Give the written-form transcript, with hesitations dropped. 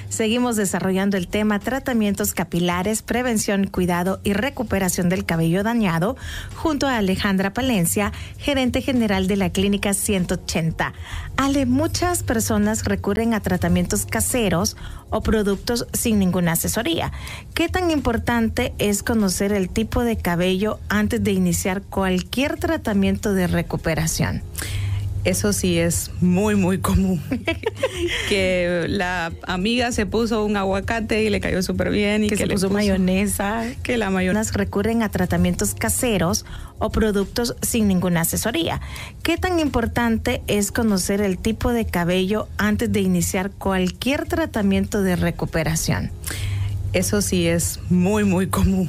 Seguimos desarrollando el tema tratamientos capilares, prevención, cuidado y recuperación del cabello dañado junto a Alejandra Palencia, gerente general de la Clínica 180. Ale, muchas personas recurren a tratamientos caseros o productos sin ninguna asesoría. ¿Qué tan importante es conocer el tipo de cabello antes de iniciar cualquier tratamiento de recuperación? Eso sí es muy, muy común. Que la amiga se puso un aguacate y le cayó súper bien. Y que se le puso mayonesa. Que la mayonesa. Recurren a tratamientos caseros o productos sin ninguna asesoría. ¿Qué tan importante es conocer el tipo de cabello antes de iniciar cualquier tratamiento de recuperación? Eso sí es muy, muy común.